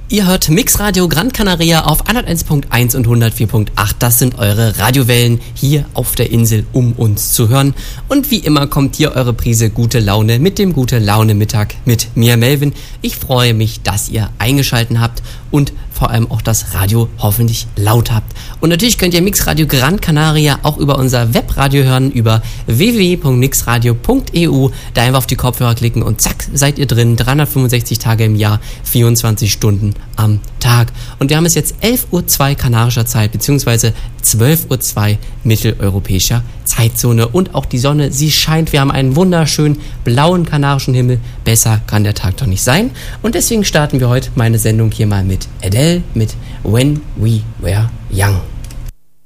Ihr hört Mixradio Gran Canaria auf 101.1 und 104.8. Das sind eure Radiowellen hier auf der Insel, um uns zu hören. Und wie immer kommt hier eure Prise gute Laune mit dem Gute Laune Mittag mit mir, Melvin. Ich freue mich, dass ihr eingeschaltet habt und vor allem auch das Radio hoffentlich laut habt. Und natürlich könnt ihr Mixradio Gran Canaria auch über unser Webradio hören, über www.mixradio.eu. Da einfach auf die Kopfhörer klicken und zack, seid ihr drin. 365 Tage im Jahr, 24 Stunden am Tag. Und wir haben es jetzt 11.02 Uhr kanarischer Zeit, beziehungsweise 12.02 Uhr mitteleuropäischer Zeitzone. Und auch die Sonne, sie scheint. Wir haben einen wunderschönen blauen kanarischen Himmel. Besser kann der Tag doch nicht sein. Und deswegen starten wir heute meine Sendung hier mal mit Adele, mit When We Were Young.